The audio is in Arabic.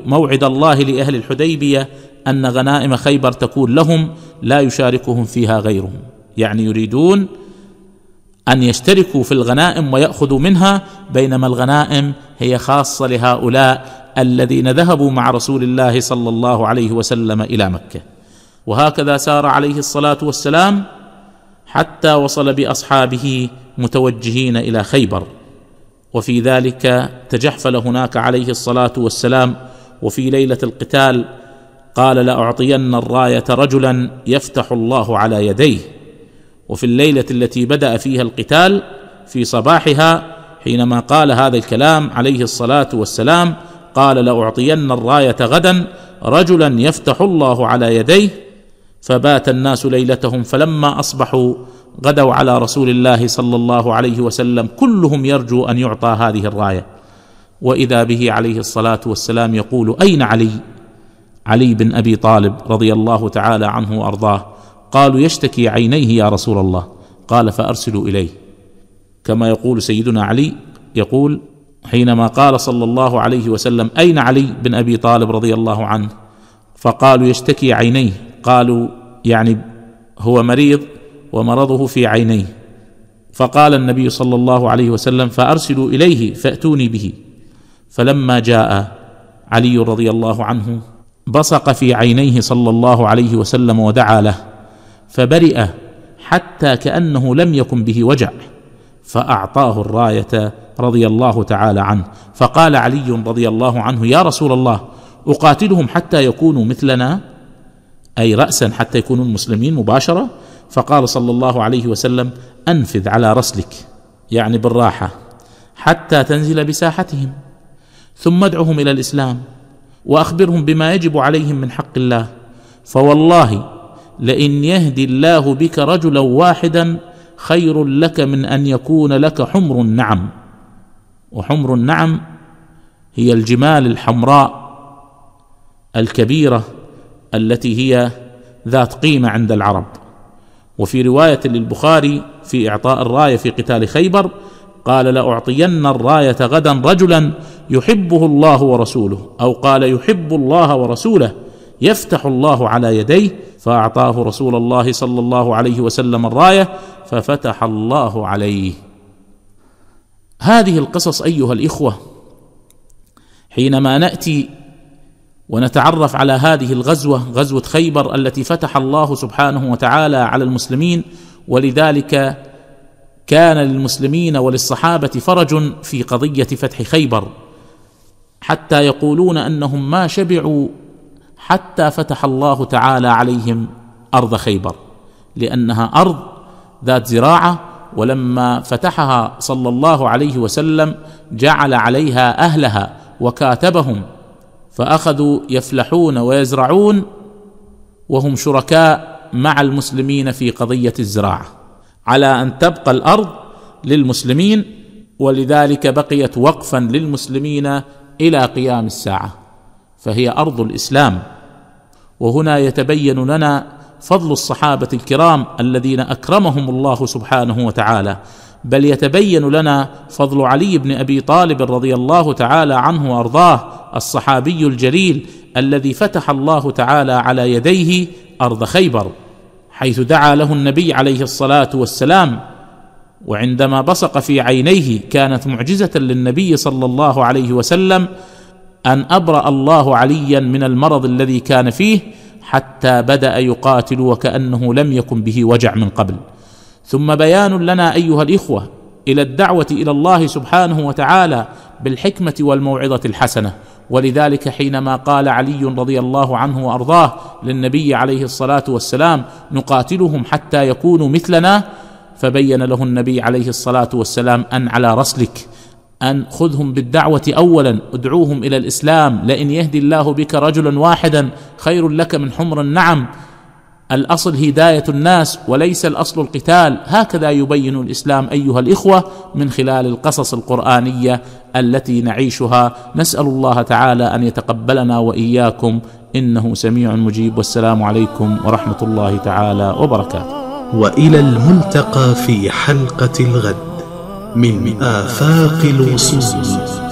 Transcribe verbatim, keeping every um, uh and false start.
موعد الله لأهل الحديبية أن غنائم خيبر تكون لهم لا يشاركهم فيها غيرهم، يعني يريدون أن يشتركوا في الغنائم ويأخذوا منها، بينما الغنائم هي خاصة لهؤلاء الذين ذهبوا مع رسول الله صلى الله عليه وسلم إلى مكة. وهكذا سار عليه الصلاة والسلام حتى وصل بأصحابه متوجهين إلى خيبر. وفي ذلك تجحفل هناك عليه الصلاة والسلام، وفي ليلة القتال قال: لأعطين الراية رجلا يفتح الله على يديه. وفي الليلة التي بدأ فيها القتال في صباحها حينما قال هذا الكلام عليه الصلاة والسلام قال: لأعطين الراية غدا رجلا يفتح الله على يديه. فبات الناس ليلتهم، فلما أصبحوا غدوا على رسول الله صلى الله عليه وسلم كلهم يرجو أن يعطى هذه الراية، وإذا به عليه الصلاة والسلام يقول: أين علي؟ علي بن أبي طالب رضي الله تعالى عنه وأرضاه. قالوا: يشتكي عينيه يا رسول الله. قال: فأرسلوا إليه. كما يقول سيدنا علي، يقول حينما قال صلى الله عليه وسلم: أين علي بن أبي طالب رضي الله عنه؟ فقالوا: يشتكي عينيه. قالوا: يعني هو مريض ومرضه في عينيه. فقال النبي صلى الله عليه وسلم: فأرسلوا إليه فأتوني به. فلما جاء علي رضي الله عنه بصق في عينيه صلى الله عليه وسلم ودعا له، فبرئ حتى كأنه لم يكن به وجع، فأعطاه الراية رضي الله تعالى عنه. فقال علي رضي الله عنه: يا رسول الله، أقاتلهم حتى يكونوا مثلنا، أي رأسا حتى يكونوا المسلمين مباشرة؟ فقال صلى الله عليه وسلم: أنفذ على رسلك، يعني بالراحة، حتى تنزل بساحتهم، ثم ادعهم إلى الإسلام وأخبرهم بما يجب عليهم من حق الله، فوالله لئن يهدي الله بك رجلا واحدا خير لك من أن يكون لك حمر النعم. وحمر النعم هي الجمال الحمراء الكبيرة التي هي ذات قيمة عند العرب. وفي رواية للبخاري في إعطاء الراية في قتال خيبر قال: لأعطين الراية غدا رجلا يحبه الله ورسوله، أو قال: يحب الله ورسوله يفتح الله على يديه. فأعطاه رسول الله صلى الله عليه وسلم الراية ففتح الله عليه. هذه القصص أيها الإخوة، حينما نأتي ونتعرف على هذه الغزوة، غزوة خيبر التي فتح الله سبحانه وتعالى على المسلمين، ولذلك كان للمسلمين وللصحابة فرج في قضية فتح خيبر، حتى يقولون أنهم ما شبعوا حتى فتح الله تعالى عليهم أرض خيبر، لأنها أرض ذات زراعة، ولما فتحها صلى الله عليه وسلم جعل عليها أهلها وكاتبهم، فأخذوا يفلحون ويزرعون وهم شركاء مع المسلمين في قضية الزراعة، على أن تبقى الأرض للمسلمين، ولذلك بقيت وقفا للمسلمين إلى قيام الساعة، فهي أرض الإسلام. وهنا يتبين لنا فضل الصحابة الكرام الذين أكرمهم الله سبحانه وتعالى، بل يتبين لنا فضل علي بن أبي طالب رضي الله تعالى عنه وأرضاه، الصحابي الجليل الذي فتح الله تعالى على يديه أرض خيبر، حيث دعا له النبي عليه الصلاة والسلام، وعندما بصق في عينيه كانت معجزة للنبي صلى الله عليه وسلم أن أبرأ الله عليا من المرض الذي كان فيه، حتى بدأ يقاتل وكأنه لم يكن به وجع من قبل. ثم بيان لنا أيها الإخوة إلى الدعوة إلى الله سبحانه وتعالى بالحكمة والموعظة الحسنة. ولذلك حينما قال علي رضي الله عنه وأرضاه للنبي عليه الصلاة والسلام: نقاتلهم حتى يكونوا مثلنا، فبين له النبي عليه الصلاة والسلام أن على رسلك، أن خذهم بالدعوة أولا، ادعوهم إلى الإسلام، لئن يهدي الله بك رجلا واحدا خير لك من حمر النعم. الأصل هداية الناس وليس الأصل القتال. هكذا يبين الإسلام أيها الإخوة من خلال القصص القرآنية التي نعيشها. نسأل الله تعالى أن يتقبلنا وإياكم، إنه سميع مجيب. والسلام عليكم ورحمة الله تعالى وبركاته. وإلى الملتقى في حلقة الغد من آفاق الوصول.